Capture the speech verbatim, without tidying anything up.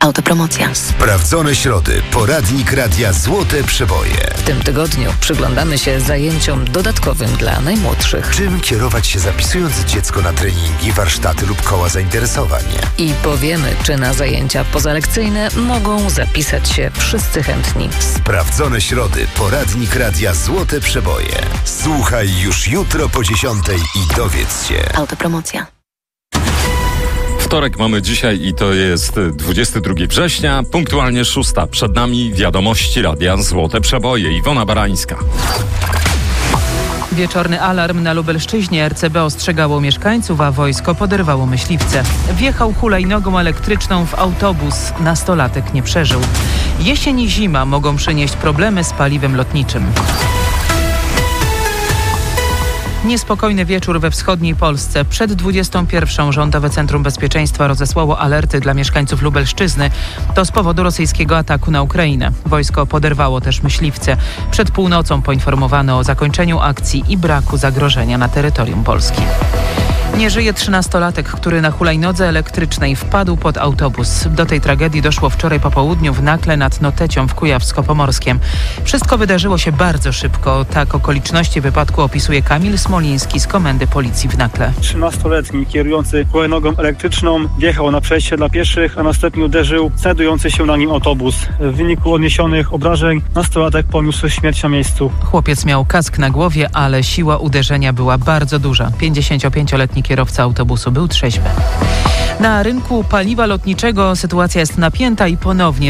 Autopromocja. Sprawdzone środy. Poradnik Radia Złote Przeboje. W tym tygodniu przyglądamy się zajęciom dodatkowym dla najmłodszych. Czym kierować się zapisując dziecko na treningi, warsztaty lub koła zainteresowań. I powiemy, czy na zajęcia pozalekcyjne mogą zapisać się wszyscy chętni. Sprawdzone środy. Poradnik Radia Złote Przeboje. Słuchaj już jutro po dziesiątej i dowiedz się. Autopromocja. Wtorek mamy dzisiaj i to jest dwudziestego drugiego września, punktualnie szósta. Przed nami wiadomości Radia Złote Przeboje. Iwona Barańska. Wieczorny alarm na Lubelszczyźnie. R C B ostrzegało mieszkańców, a wojsko poderwało myśliwce. Wjechał hulajnogą elektryczną w autobus. Nastolatek nie przeżył. Jesień i zima mogą przynieść problemy z paliwem lotniczym. Niespokojny wieczór we wschodniej Polsce. Przed dwudziestą pierwszą Rządowe Centrum Bezpieczeństwa rozesłało alerty dla mieszkańców Lubelszczyzny. To z powodu rosyjskiego ataku na Ukrainę. Wojsko poderwało też myśliwce. Przed północą poinformowano o zakończeniu akcji i braku zagrożenia na terytorium Polski. Nie żyje trzynastolatek, który na hulajnodze elektrycznej wpadł pod autobus. Do tej tragedii doszło wczoraj po południu w Nakle nad Notecią w Kujawsko-Pomorskiem. Wszystko wydarzyło się bardzo szybko. Tak okoliczności wypadku opisuje Kamil Smoliński z Komendy Policji w Nakle. trzynastoletni kierujący hulajnogą elektryczną wjechał na przejście dla pieszych, a następnie uderzył znajdujący się na nim autobus. W wyniku odniesionych obrażeń nastolatek poniósł śmierć na miejscu. Chłopiec miał kask na głowie, ale siła uderzenia była bardzo duża. pięćdziesięciopięcioletni kierowca autobusu był trzeźwy. Na rynku paliwa lotniczego sytuacja jest napięta i ponownie